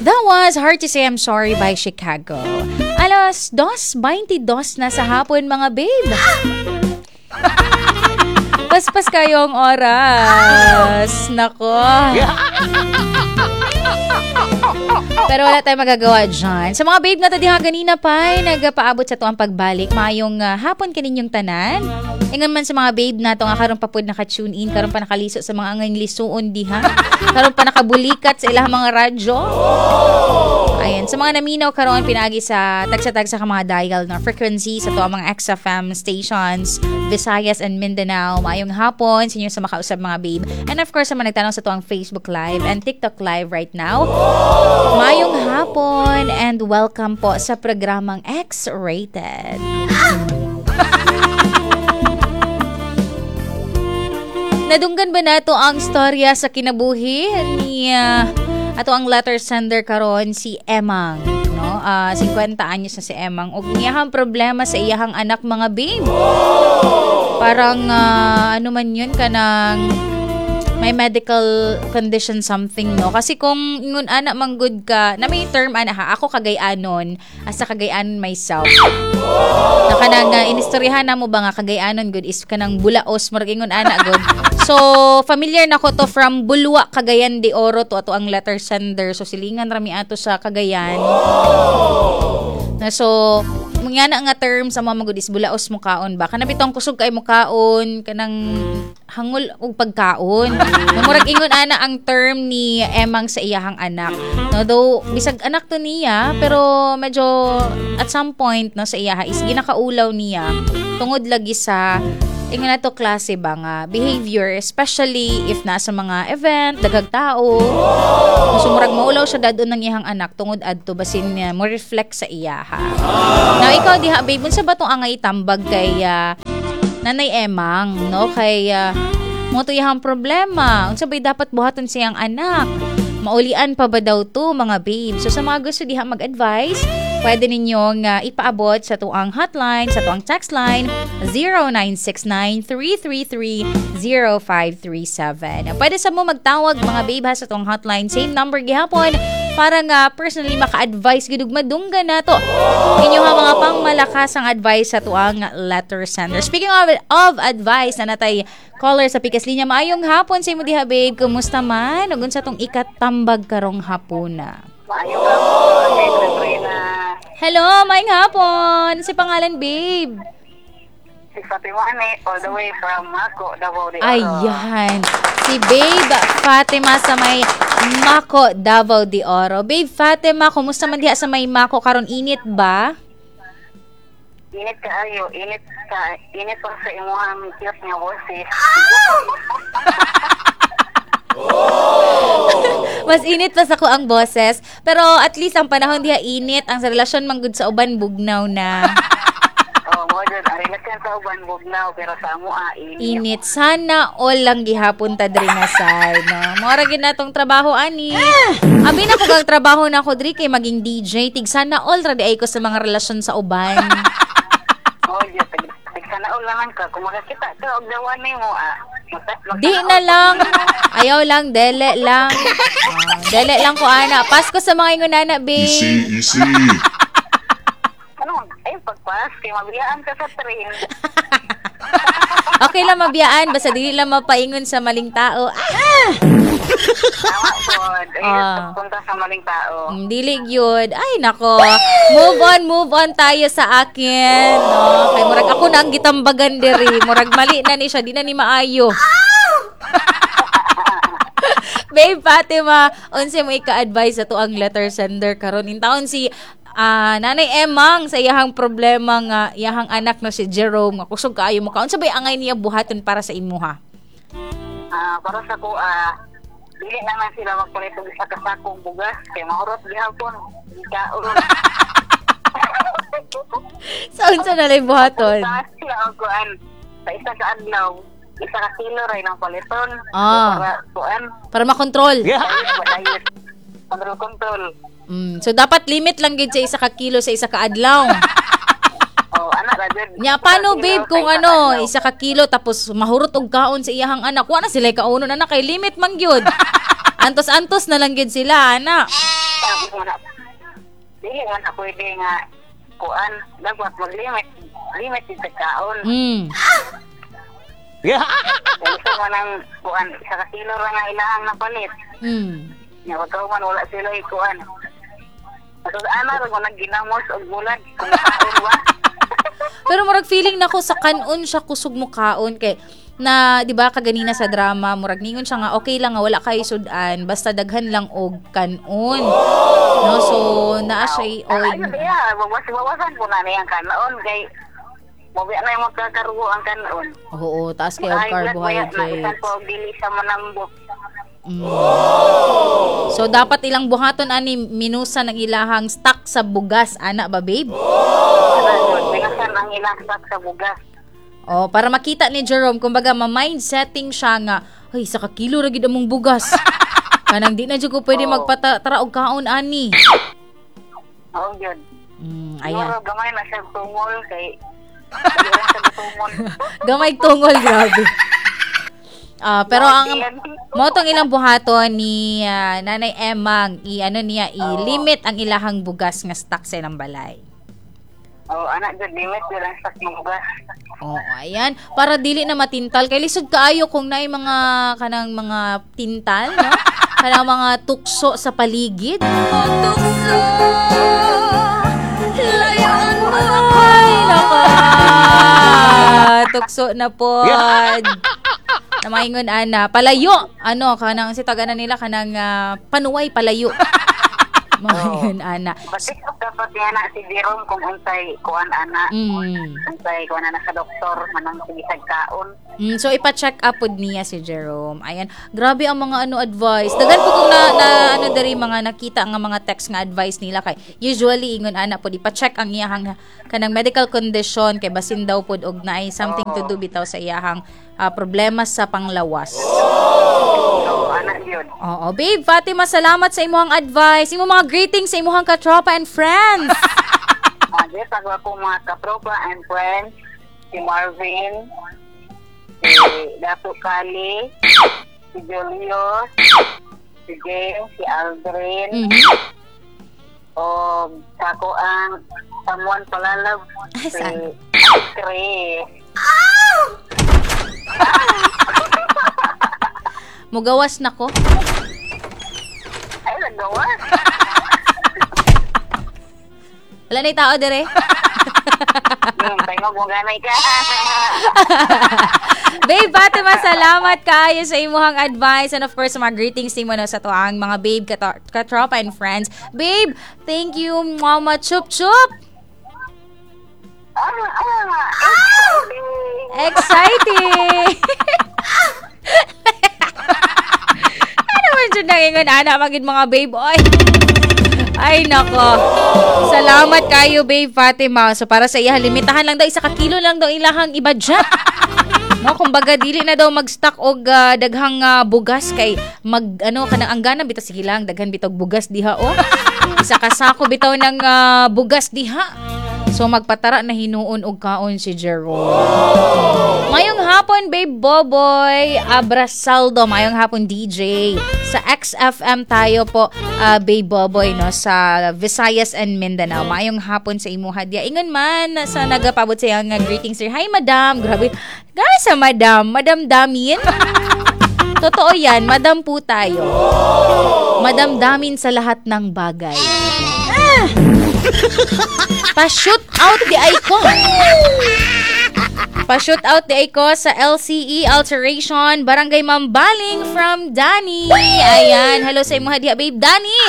That was Hard to Say I'm Sorry by Chicago. Alas 2:22 na sa hapon mga babe. Paspas kayong oras. Nako. Pero wala tayong magagawa dyan. Sa mga babe na tadiha ganina pa, nagpaabot sa to ang pagbalik. Mayong hapon kaninyong tanan. Ingan man sa mga babe na to nga karon pa pod naka-tune in, karon pa nakaliso sa mga angay lisuon diha. Karon pa nakabulikat sa ilang mga radyo. Ayan, sa mga naminaw karon pinagi sa tagsa-tagsa ka mga dial na frequency sa to ang mga XFM stations, Visayas and Mindanao. Mayong hapon sa inyo sa makausap mga babe. And of course, sa mga nagtanong sa to ang Facebook Live and TikTok Live right now. Mayong hapon and welcome po sa programang X-Rated. Nadunggan ba nato ang storya sa kinabuhi ni ato ang letter sender karon si Emang, no? 50 anyos na si Emang ug iyahang problema sa iyahang anak mga babe. Parang ano man yun kanang may medical condition something, no? Kasi kung ingon ana manggod ka, na may term ana ha, ako kagayanon, asa kagayanon myself. Na kanang inistoryahan na mo ba nga kagayanon good is kanang bulaos murag ingon ana good. So, familiar na ko to from Bulwa, Cagayan de Oro to ato ang letter sender. So, silingan rami ato sa Cagayan. So, mga nga term sa mga magudis, bulaos mo kaon ba? Kanang bitong kusog kay mo kaon, kanang hangol og pagkaon. Murag ingon ana ang term ni Emang sa iyahang anak. No, though bisag anak to niya, pero medyo at some point no sa iyaha is ginakaulaw niya tungod lagi sa ingon na to klase ba nga behavior, especially if nasa mga event, daghang tao. So, murag maulaw siya dadon ng iyang anak tungod adto basin niya mo reflect sa iyaha. Now, ikaw diha babe, unsa ba tong angay tambag kay Nanay Emang, no? Kay mo to iyang problema. Unsa bay dapat buhaton siyang anak? Maulian pa ba daw to mga babe? So, sa mga gusto diha mag-advise, pwede ninyong ipaabot sa tuang hotline, sa tuang text line, 0969-333-0537. Pwede sa mo magtawag mga babe ha, sa tuang hotline. Same number gihapon para nga personally maka-advise gidug madunggan na to. Inyo ha mga pangmalakas ang advice sa tuang letter sender. Speaking of advice, na natay caller sa pikas linya. Maayong hapon sa imo diha babe. Kumusta man? Ugon sa tong ikatambag karong hapuna. Maayong hapon, Hello, maayong hapon. Si pangalan, babe? Si Fatima all the way from Mako, Davao de Oro. Ayan. Si Babe Fatima sa may Mako, Davao de Oro. Babe Fatima, kumusta man diha sa may Mako karon, init ba? Init ka ayo, init pa sa imuhang tiyos niya boses. Mas init pa sa ko ang boses. Pero at least ang panahon diha init. Ang sa relasyon manggod sa uban, bugnaw na. Mo dyan, ang relasyon sa uban, bugnaw. Pero sa amo, init. Init. Sana all lang gihapon ta diri na side, no? Mora gid natong trabaho ani. Abi na ko gang trabaho na ko diri kay maging DJ. Tig sana all ra di ay ko sa mga relasyon sa uban. Mo dyan, sana all lang ka. Kung makakita ka, og dawan mo, Di na lang. Ayaw lang, dele lang. Dele lang ko, ana. Pasko sa mga ingunana, babe. Easy. Ano? Ay, pagpas, kay mabiyaan ka sa train. Okay lang mabiyaan, basta dili lang mapaingon sa maling tao. Tama po. Ay, punta sa maling tao. Dili yun. Ay, nako. Move on tayo sa akin. No? Kay murag ako na ang gitambagan diri. Murag mali na ni siya, di na ni maayo. Babe Fatima, unsa mo ika-advise sa tuang letter sender karon in taon si Nanay Emang sa iyahang problema nga iyahang anak no si Jerome nga kusog kaayo mo kaon sabay angay niya buhaton para sa imuha. Para sa ko dili naman sila magpalit og isa ka sakong bugas kay mahurot gihapon kaon. So unsa na lay buhaton? Sa isa ka adlaw, isa ka kilo ray ng paliton para makontrol. Control. So dapat limit lang gid sa isa ka kilo sa isa ka adlaw. Anak ra gid. Nya paano babe kung isa ka kilo tapos mahurot og kaon sa iyahang anak, wa na sila kaunon anak kay limit man gyud. Antos-antos na lang gid sila, ana. Sabi mo na, dili man na pwede nga kuan, dapat mag-limit. Limit yung pagkaon. Gusto mo ng kuan, sa kilo ra nga ilahang na palit. Nga, wag man wala sila ikuan. So, ana rin ko nagginamos o bulag kung kaon ba? Pero murag feeling nako sa kanon siya kusog mo kaon kay na 'di ba kaganina sa drama murag ningon siya nga okay lang nga wala kay sudan basta daghan lang og kanon. No, so naa siya Ayun diya, bawas-bawasan po na niyang kanon kay mobi na yung magkakarugo ang kanon. Oo, taas kay og carbohydrates. Isan po dili sa manambot. So dapat ilang buhaton ani minusa ng ilahang stock sa bugas ana ba babe? Minasan ang ilang stock sa bugas. Oh, para makita ni Jerome kumbaga ma-mind setting siya nga ay sa kakilo ra gid among bugas. Kanang di na jud ko pwede magpatara og kaon ani. Oo gyud. Ayan. Pero gamay na siya tungol kay Gamay tungol grabe. Pero ang motong ilang buhaton ni Nanay Emang i-limit ang ilahang bugas nga stock sa ilang balay. Anak jud limit jud ang stock ng bugas. Ayan, para dili na matintal kay lisod kaayo kung naay mga kanang mga tintal, no? Kanang mga tukso sa paligid. Tukso. Layuan mo. Ay, naka. Tukso na po. Na maingon ana palayo kanang si tagana nila kanang panuway palayo maingon ana Batik dapat niya na si Jerome kung unsay kuan ana unsay kuan ana sa doktor manang sigisag kaon. So ipa-check up pod niya si Jerome. Ayan, grabe ang mga advice. Dagan po kung na diri mga nakita nga mga text nga advice nila kay usually ingon ana pod ipa-check ang iyahang kanang medical condition kay basin daw pod og naay something to do bitaw sa iyahang problema sa panglawas. Anak yun. Oo, babe, Fatima, salamat sa imong advice. Imong mga greetings sa imong katropa and friends. Yes, ako mga katropa and friends, si Marvin, si Dato Kali, si Julius, si James, si Aldrin, o sako ang Samuan Palalab, si Chris. Mugawas na ko. Ay, nagawas. Wala na tao dire. Tayo magwaganay ka. Babe, Fatima, salamat kayo sa imuhang advice and of course mga greetings mo na sa tuang mga babe, katropa and friends. Babe, thank you, mama, chup chup. Exciting. Ano man dyan nangingon, anak, maging mga babe, oy. Ay, nako. Salamat kayo, babe Fatima. So, para sa iya, limitahan lang daw, 1 kilo lang daw ilahang i-budget. No, kumbaga, dili na daw mag-stock og daghang bugas kay kanang anggana bitaw sige lang, daghan bitog bugas diha, Isa ka sako bitaw ng bugas diha. So, magpatara na hinuon og kaon si Jerome. Mayong hapon, babe Boboy, Abrasaldo. Mayong hapon, DJ. Sa XFM tayo po, babe Boboy, no? Sa Visayas and Mindanao. Mayong hapon sa imo hadya. Ingon man, sa nagapabot sa iyang greetings, sir. Hi, madam. Grabe. Gasa, madam. Madam Damin. Totoo yan. Madam po tayo. Madam Damin sa lahat ng bagay. Pa-shoot out di ay ko. Pa-shoot out di ay ko sa LCE Alteration Barangay Mambaling from Danny. Ayan, hello sa imo hadiya, babe Danny.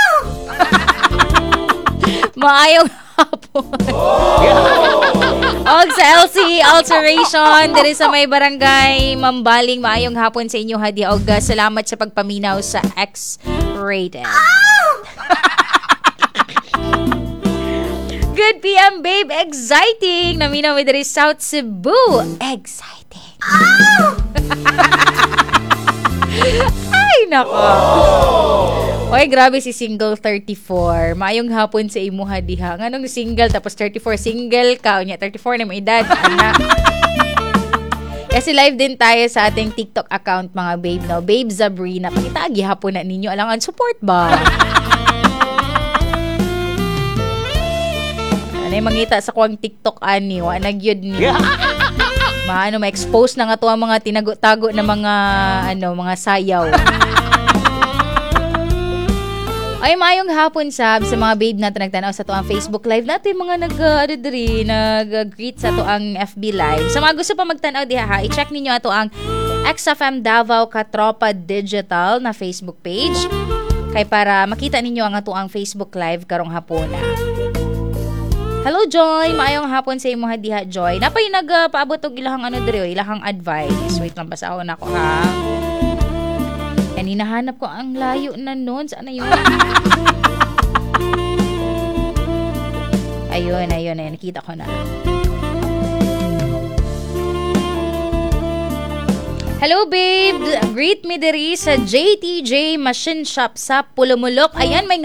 Maayong hapon. Og sa LCE Alteration diri sa may Barangay Mambaling, maayong hapon sa inyo hadiya og salamat sa pagpaminaw sa X-rated. Good PM, babe. Exciting. Naminaw mi diri South Cebu. Exciting. Ay, nako. Oy, grabe si single 34. Maayong hapon sa imuha diha. Nganong single tapos 34 single ka. Unya 34 na mo edad. Anak. Kasi live din tayo sa ating TikTok account mga babe, no? Babe Zabrina. Pakita gihapon na ninyo. Alangan, support ba? Ano yung mangita sa kuwang TikTok ani? Wa nagyod ni. Ma-expose na nga to ang mga tinago-tago na mga sayaw. Ay, maayong hapon sa mga babe natin nagtanaw sa to ang Facebook Live natin, mga nag-greet sa to ang FB Live. Sa mga gusto pa magtanaw diha, i-check ninyo ato ang XFM Davao Katropa Digital na Facebook page kay para makita ninyo ang ato ang Facebook Live karong hapona. Hello Joy, maayong hapon sa imo diha Joy. Napay nagpaabot og ilahang ilahang advice. Wait lang, basahon ako ha. Hinahanap ko ang layo na nun. Saan na yun? Ayun. Nakita ko na. Hello, babe. Greet me diri sa JTJ Machine Shop sa Pulumulok. Ayan, may